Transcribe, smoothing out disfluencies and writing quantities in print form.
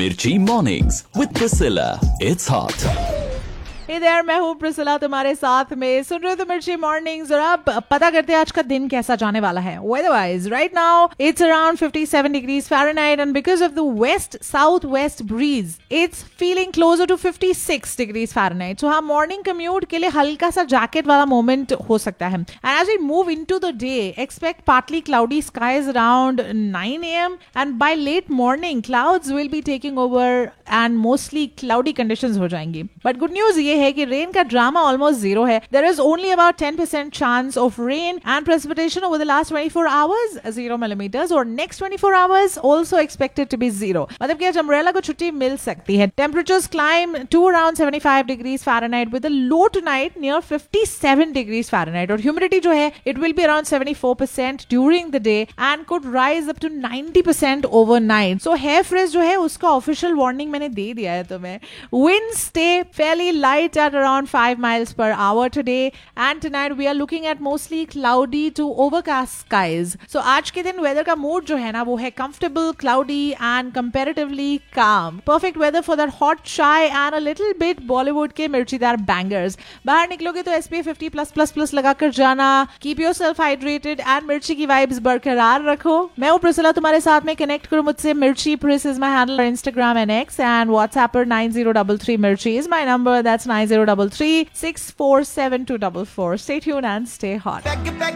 Mirchi Mornings with Priscilla. It's hot. Hey there, मैं हूँ Priscilla तुम्हारे साथ में सुन रहे हो तो मिर्ची मॉर्निंग्स। और अब पता करते हैं आज का दिन कैसा जाने वाला है। Weather wise right now it's around 57 degrees Fahrenheit and because of the west southwest breeze it's feeling closer to 56 degrees Fahrenheit. So हाँ, मॉर्निंग कम्यूट के लिए हल्का सा जैकेट वाला मोमेंट हो सकता है। And as we move into the day, expect partly cloudy skies around 9 a.m. and by late morning clouds will be taking over and mostly cloudy conditions हो जाएंगी। But good news ये है कि rain का drama almost zero है। There is only about 10% chance of rain and precipitation over the last 24 hours 0 millimeters और next 24 hours also expected to be 0। मतलब कि आज अम्ब्रेला को छुट्टी मिल सकती है। Temperatures climb to around 75 degrees Fahrenheit with a low tonight near 57 degrees Fahrenheit और humidity जो है it will be around 74% during the day and could rise up to 90% overnight. So here fresh जो है उसका ऑफिशियल वार्निंग मैंने दे दिया है तुम्हें। Winds stay fairly light at around 5 miles per hour today and tonight we are looking at mostly cloudy to overcast skies. So आज के दिन weather का mood जो है ना वो है comfortable, cloudy and comparatively calm. Perfect weather for that hot chai and a little bit Bollywood के मिर्चीदार bangers. बाहर निकलोगे तो SPF 50+++ लगा कर जाना। Keep yourself hydrated and मिर्ची की vibes बरकरार रखो। मैं हूँ प्रिसिला तुम्हारे साथ में। कनेक्ट करो मुझसे। मिर्ची प्रिस is my handle on Instagram and X and WhatsApp पर 9033 मिर्ची is my number. That's 9033 647 244. Stay tuned and stay hot.